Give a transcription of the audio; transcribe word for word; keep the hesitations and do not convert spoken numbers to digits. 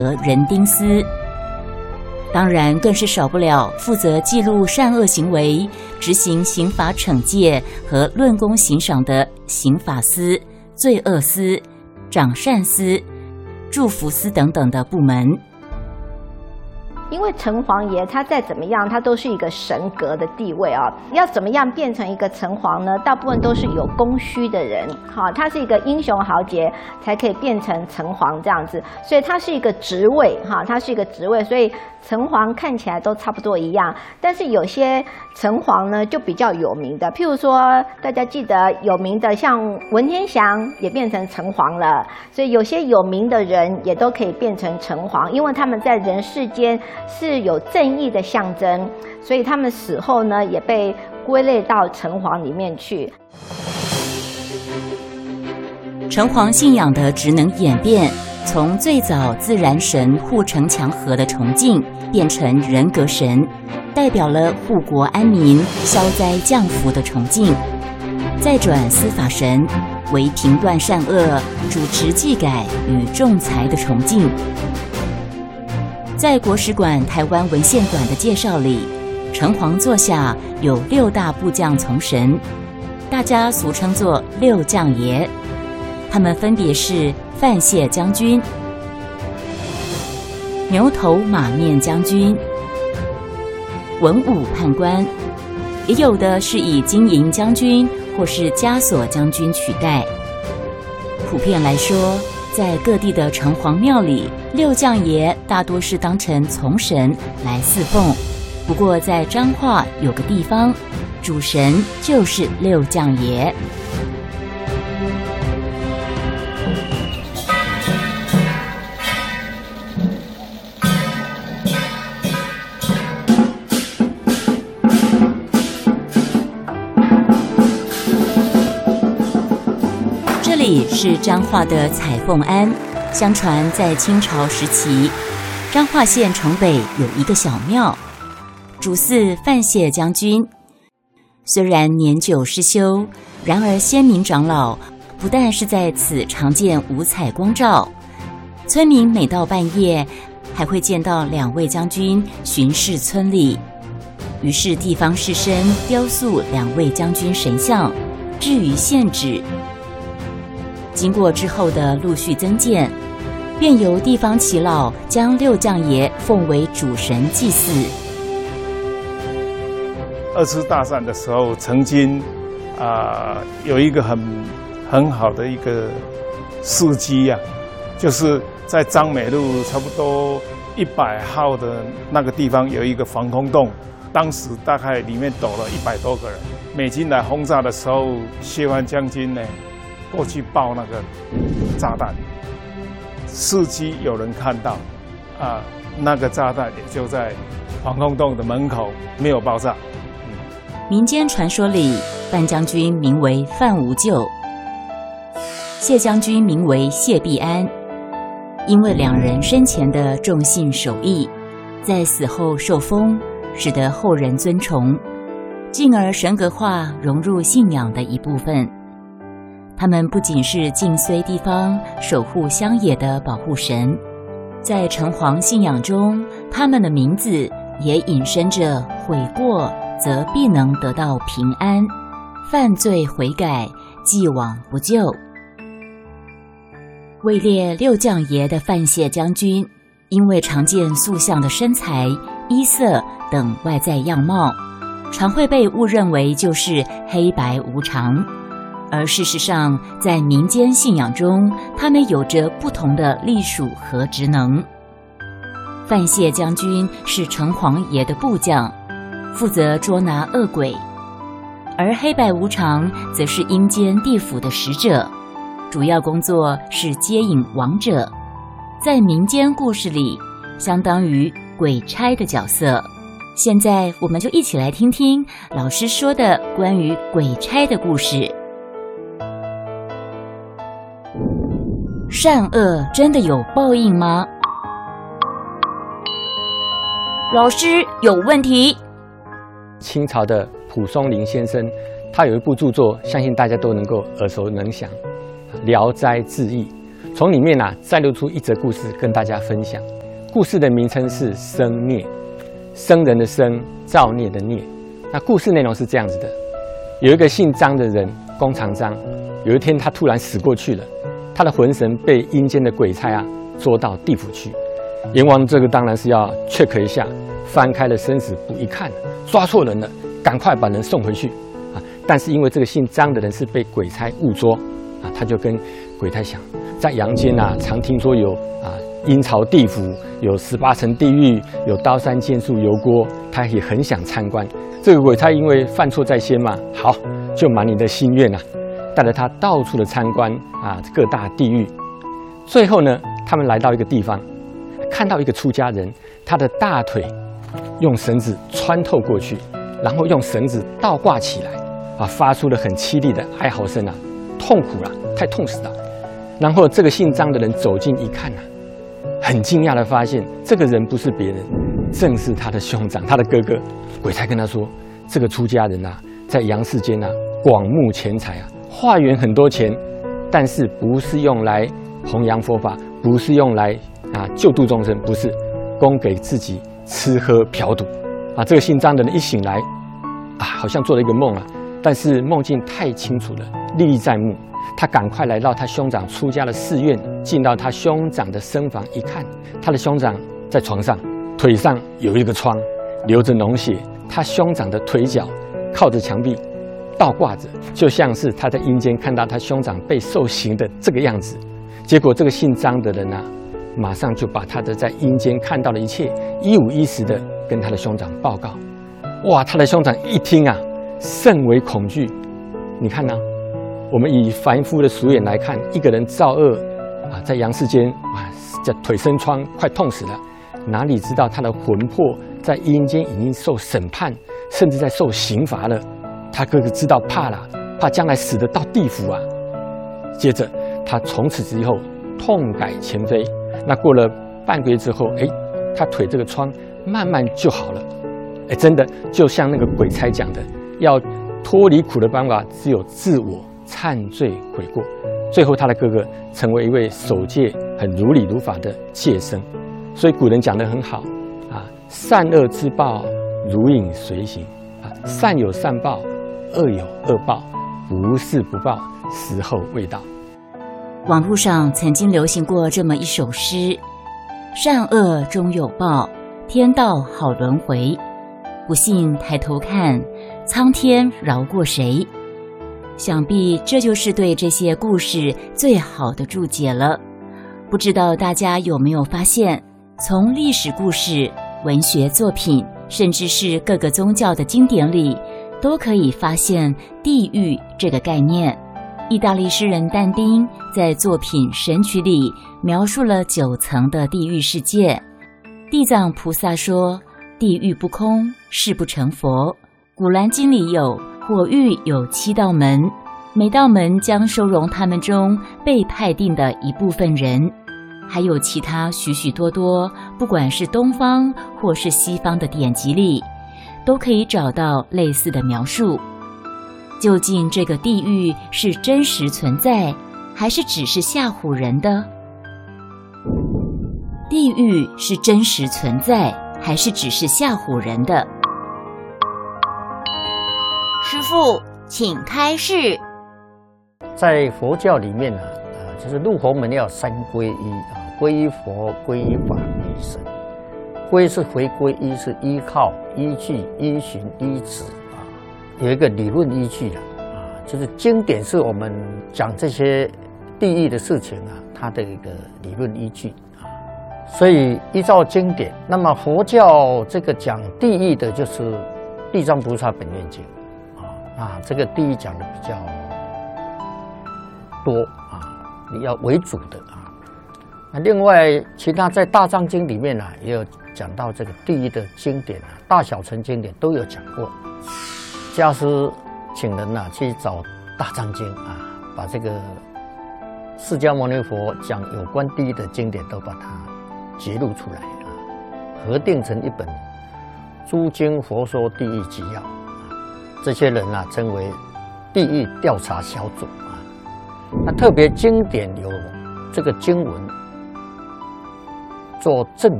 和人丁司。当然更是少不了负责记录善恶行为、执行刑法惩戒和论功行赏的刑法司、罪恶司、长善司、祝福司等等的部门。 因为城隍爷他再怎么样，他都是一个神格的地位啊。要怎么样变成一个城隍呢？大部分都是有供需的人，哈，他是一个英雄豪杰才可以变成城隍这样子，所以他是一个职位，哈，他是一个职位，所以城隍看起来都差不多一样。但是有些城隍呢就比较有名的，譬如说大家记得有名的像文天祥也变成城隍了，所以有些有名的人也都可以变成城隍，因为他们在人世间是有正义的象征，所以他们死后呢也被归类到城隍里面去。 城隍信仰的职能演变，从最早自然神护城墙河的崇敬，变成人格神，代表了护国安民、消灾降福的崇敬；再转司法神，为评断善恶、主持纪改与仲裁的崇敬。在国史馆台湾文献馆的介绍里，城隍座下有六大部将从神，大家俗称作六将爷。他们分别是范谢将军、牛头马面将军、文武判官，也有的是以金银将军或是枷锁将军取代。普遍来说，在各地的城隍庙里，六将爷大多是当成从神来侍奉。不过在彰化有个地方，主神就是六将爷。这里是彰化的彩凤庵，相传在清朝时期，彰化县城北有一个小庙，主祀范谢将军。虽然年久失修，然而先民长老不但是在此常见五彩光照，村民每到半夜还会见到两位将军巡视村里。于是地方士绅雕塑两位将军神像，置于县址。经过之后的陆续增建，便由地方耆老将六将爷奉为主神祭祀。 二次大战的时候，曾经啊、呃、有一个很很好的一个事迹呀、啊，就是在彰美路差不多一百号的那个地方有一个防空洞，当时大概里面躲了一百多个人。美军来轰炸的时候，谢万将军呢过去爆那个炸弹，伺机有人看到，啊，那个炸弹也就在防空洞的门口，没有爆炸。嗯、 民间传说里，范将军名为范无咎，谢将军名为谢必安，因为两人生前的重信守义，在死后受封，使得后人尊崇，进而神格化，融入信仰的一部分。他们不仅是晋绥地方守护乡野的保护神，在城隍信仰中，他们的名字也引申着悔过则必能得到平安，犯罪悔改，既往不咎。位列六将爷的范谢将军，因为常见塑像的身材、衣色等外在样貌，常会被误认为就是黑白无常。而事实上，在民间信仰中，他们有着不同的隶属和职能。范谢将军是城隍爷的部将，负责捉拿恶鬼；而黑白无常则是阴间地府的使者，主要工作是接引亡者，在民间故事里相当于鬼差的角色。现在我们就一起来听听老师说的关于鬼差的故事。善恶真的有报应吗？老师有问题。 清朝的蒲松龄先生，他有一部著作，相信大家都能够耳熟能详，《聊斋志异》。 从里面啊摘录出一则故事跟大家分享。故事的名称是生孽，生人的生，造孽的孽。那故事内容是这样子的：有一个姓张的人，弓长张，有一天他突然死过去了，他的魂神被阴间的鬼差啊捉到地府去。阎王这个当然是要 check 一下，翻开了生死簿一看，抓错人了，赶快把人送回去啊！但是因为这个姓张的人是被鬼差误捉啊，他就跟鬼差想，在阳间啊，常听说有啊阴曹地府，有十八层地狱，有刀山剑树油锅，他也很想参观。这个鬼差因为犯错在先嘛，好，就满你的心愿啊，带着他到处的参观啊各大地狱。最后呢，他们来到一个地方，看到一个出家人，他的大腿用绳子穿透过去，然后用绳子倒挂起来，啊，发出了很凄厉的哀嚎声啊，痛苦了，太痛死了。然后这个姓张的人走近一看啊，很惊讶的发现，这个人不是别人，正是他的兄长，他的哥哥。鬼差跟他说，这个出家人啊，在阳世间啊，广募钱财啊，化缘很多钱，但是不是用来弘扬佛法，不是用来啊救度众生，不是供给自己吃喝嫖赌啊。这个姓张的人一醒来啊，好像做了一个梦啊，但是梦境太清楚了，历历在目。他赶快来到他兄长出家的寺院，进到他兄长的僧房一看，他的兄长在床上，腿上有一个疮，流着脓血，他兄长的腿脚靠着墙壁倒挂着，就像是他在阴间看到他兄长被受刑的这个样子。结果这个姓张的人啊，马上就把他的在阴间看到的一切一五一十的跟他的兄长报告。哇，他的兄长一听啊，甚为恐惧。你看呢、啊？我们以凡夫的俗眼来看，一个人造恶啊，在阳世间啊，这腿生疮，快痛死了，哪里知道他的魂魄在阴间已经受审判，甚至在受刑罚了。他哥哥知道怕了，怕将来死得到地府啊。接着他从此之后痛改前非。那过了半个月之后，哎，他腿这个疮慢慢就好了。哎，真的就像那个鬼差讲的，要脱离苦的办法只有自我忏罪悔过。最后他的哥哥成为一位守戒很如理如法的戒僧。所以古人讲得很好啊，善恶之报如影随形啊，善有善报，恶有恶报，不是不报，时候未到。 网络上曾经流行过这么一首诗：善恶终有报，天道好轮回，不信抬头看，苍天饶过谁。想必这就是对这些故事最好的注解了。不知道大家有没有发现，从历史故事、文学作品，甚至是各个宗教的经典里，都可以发现地狱这个概念。意大利诗人但丁在作品《神曲》里描述了九层的地狱世界。地藏菩萨说：“地狱不空，誓不成佛。”古兰经里有火狱有七道门，每道门将收容他们中被派定的一部分人。还有其他许许多多，不管是东方或是西方的典籍里，都可以找到类似的描述。究竟这个地狱是真实存在，还是只是吓唬人的？地狱是真实存在，还是只是吓唬人的？师父，请开示。 在佛教里面呢、啊，呃，就是入佛门要三皈依啊，皈依佛、皈依法、皈依僧。皈是回归，依是依靠、依据、依循、依止啊，有一个理论依据的啊，就是经典是我们讲这些地狱的事情啊，它的一个理论依据啊。所以依照经典，那么佛教这个讲地狱的，就是《地藏菩萨本愿经》。啊，这个地狱讲的比较多啊，你要为主的啊。那另外，其他在《大藏经》里面呢、啊，也有讲到这个地狱的经典啊，大小乘经典都有讲过。家师请人呐、啊、去找《大藏经》啊，把这个释迦牟尼佛讲有关地狱的经典都把它揭露出来啊，合订成一本《诸经佛说地狱纪要》。这些人啊，称为地狱调查小组啊。那特别经典有这个经文做证